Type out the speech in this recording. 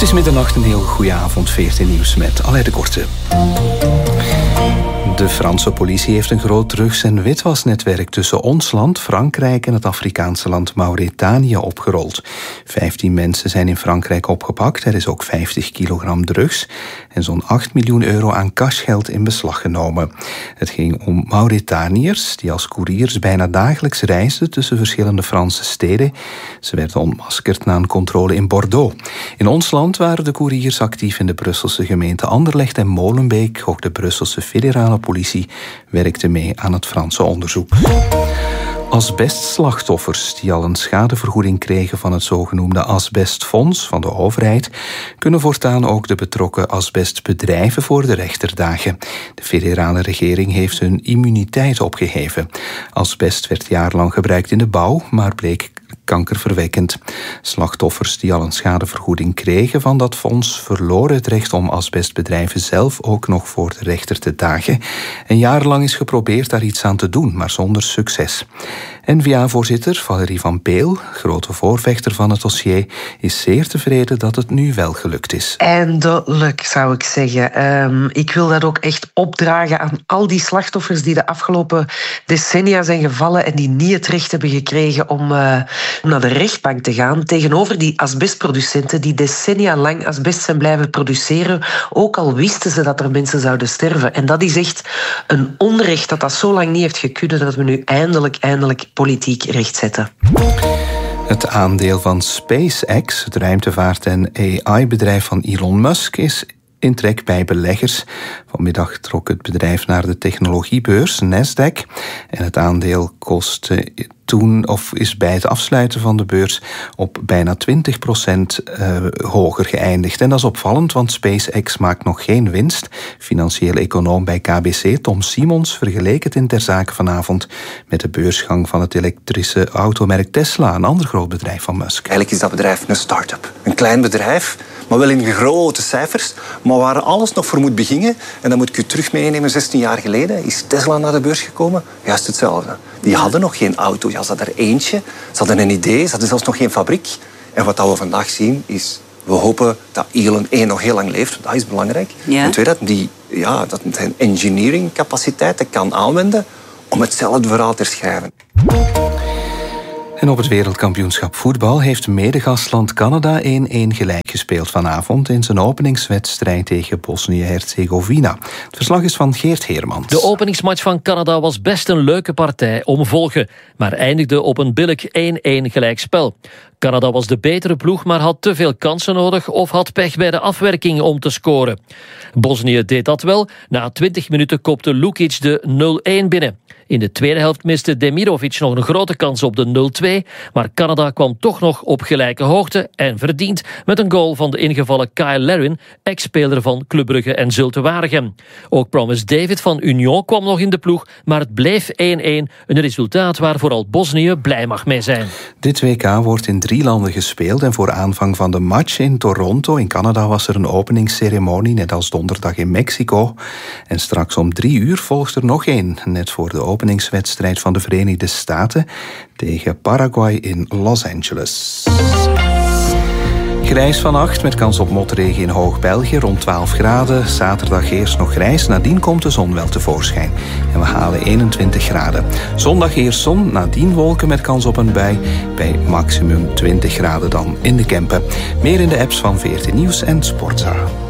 is middernacht, een heel goede avond. 14 nieuws met Alain de Korte. De Franse politie heeft een groot drugs- en witwasnetwerk tussen ons land, Frankrijk en het Afrikaanse land Mauritanië opgerold. 15 mensen zijn in Frankrijk opgepakt. Er is ook 50 kilogram drugs en zo'n 8 miljoen euro aan cashgeld in beslag genomen. Het ging om Mauritaniërs die als koeriers bijna dagelijks reisden tussen verschillende Franse steden. Ze werden ontmaskerd na een controle in Bordeaux. In ons land waren de koeriers actief in de Brusselse gemeenten Anderlecht en Molenbeek. Ook de Brusselse federale politie werkte mee aan het Franse onderzoek. Asbestslachtoffers die al een schadevergoeding kregen van het zogenoemde asbestfonds van de overheid, kunnen voortaan ook de betrokken asbestbedrijven voor de rechter dagen. De federale regering heeft hun immuniteit opgeheven. Asbest werd jarenlang gebruikt in de bouw, maar bleek kankerverwekkend. Slachtoffers die al een schadevergoeding kregen van dat fonds verloren het recht om asbestbedrijven zelf ook nog voor de rechter te dagen. En jarenlang is geprobeerd daar iets aan te doen, maar zonder succes. N-VA-voorzitter Valérie Van Peel, grote voorvechter van het dossier, is zeer tevreden dat het nu wel gelukt is. Eindelijk, zou ik zeggen. Ik wil dat ook echt opdragen aan al die slachtoffers die de afgelopen decennia zijn gevallen en die niet het recht hebben gekregen om naar de rechtbank te gaan tegenover die asbestproducenten die decennia lang asbest zijn blijven produceren, ook al wisten ze dat er mensen zouden sterven. En dat is echt een onrecht dat zo lang niet heeft gekund, dat we nu eindelijk politiek rechtzetten. Het aandeel van SpaceX, het ruimtevaart- en AI-bedrijf van Elon Musk, is in trek bij beleggers. Vanmiddag trok het bedrijf naar de technologiebeurs Nasdaq en het aandeel is bij het afsluiten van de beurs op bijna 20% hoger geëindigd. En dat is opvallend, want SpaceX maakt nog geen winst. Financieel econoom bij KBC, Tom Simons, vergeleek het in Ter Zake vanavond met de beursgang van het elektrische automerk Tesla, een ander groot bedrijf van Musk. Eigenlijk is dat bedrijf een start-up. Een klein bedrijf, maar wel in grote cijfers, maar waar alles nog voor moet beginnen. En dan moet ik u terug meenemen, 16 jaar geleden is Tesla naar de beurs gekomen. Juist hetzelfde. Die hadden nog geen auto. Ja, ze hadden er eentje. Ze hadden een idee. Ze hadden zelfs nog geen fabriek. En wat we vandaag zien is, we hopen dat Elon nog heel lang leeft. Dat is belangrijk. Ja. En twee, dat zijn engineering-capaciteiten kan aanwenden om hetzelfde verhaal te schrijven. En op het wereldkampioenschap voetbal heeft medegastland Canada 1-1 gelijk gespeeld vanavond in zijn openingswedstrijd tegen Bosnië-Herzegovina. Het verslag is van Geert Heermans. De openingsmatch van Canada was best een leuke partij om volgen, maar eindigde op een billig 1-1 gelijkspel. Canada was de betere ploeg, maar had te veel kansen nodig of had pech bij de afwerking om te scoren. Bosnië deed dat wel. Na 20 minuten kopte Lukic de 0-1 binnen. In de tweede helft miste Demirovic nog een grote kans op de 0-2, maar Canada kwam toch nog op gelijke hoogte en verdiend met een goal van de ingevallen Kyle Larin, ex-speler van Club Brugge en Zulte Waregem. Ook Promise David van Union kwam nog in de ploeg, maar het bleef 1-1, een resultaat waar vooral Bosnië blij mag mee zijn. Dit WK wordt in 3 landen gespeeld en voor aanvang van de match in Toronto in Canada was er een openingsceremonie, net als donderdag in Mexico. En straks om 3 uur volgt er nog één, net voor de openingswedstrijd van de Verenigde Staten tegen Paraguay in Los Angeles. Grijs vannacht met kans op motregen in Hoog-België rond 12 graden. Zaterdag eerst nog grijs, nadien komt de zon wel tevoorschijn. En we halen 21 graden. Zondag eerst zon, nadien wolken met kans op een bui. Bij maximum 20 graden dan in de Kempen. Meer in de apps van VRT Nieuws en Sportza.